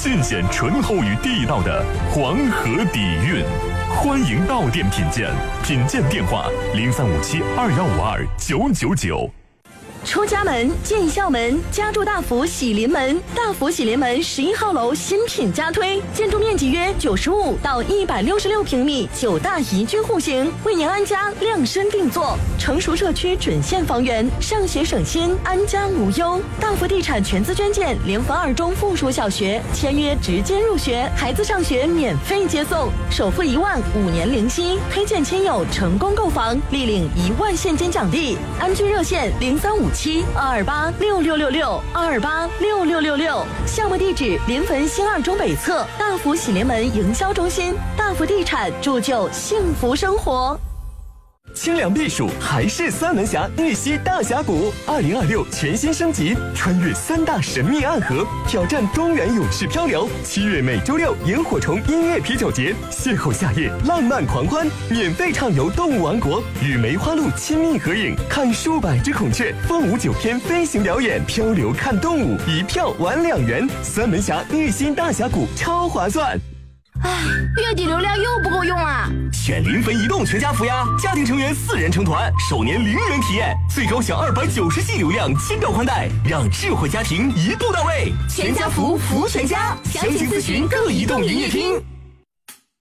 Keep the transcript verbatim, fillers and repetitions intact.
尽显醇厚与地道的黄河底蕴。欢迎到店品鉴，品鉴电话零三五七二幺五二九九九。 出家门，进校门，家住大福喜临门。大福喜临门十一号楼新品加推，建筑面积约九十五到一百六十六平米，九大宜居户型，为您安家量身定做。成熟社区准现房源，上学省心，安家无忧。大福地产全资捐建联合二中附属小学，签约直接入学，孩子上学免费接送，首付一万，五年零息，推荐亲友成功购房，立领一万现金奖励。安居热线零三五七二二八六六六六二二八六六六六，项目地址临汾新二中北侧大福喜临门营销中心。大福地产铸就幸福生活。 清凉避暑还是三门峡玉溪大峡谷，二零二六全新升级，穿越三大神秘暗河，挑战东源勇士漂流。七月每周六萤火虫音乐啤酒节，邂逅夏夜浪漫狂欢，免费畅游动物王国，与梅花鹿亲密合影，看数百只孔雀，凤舞九天飞行表演，漂流看动物，一票玩两元。三门峡玉溪大峡谷超划算。 唉，月底流量又不够用啊！ 选临汾移动全家福呀，家庭成员四人成团，首年零元体验，最高享二百九十 G 流量，亲照宽带，让智慧家庭一步到位。 全家福福全家，详情咨询各移动营业厅。